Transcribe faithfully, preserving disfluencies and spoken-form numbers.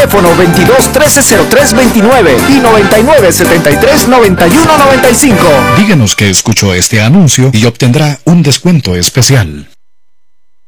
teléfono veintidós trece cero tres veintinueve y noventa y nueve setenta y tres noventa y uno noventa y cinco. Díganos que escuchó este anuncio y obtendrá un descuento especial.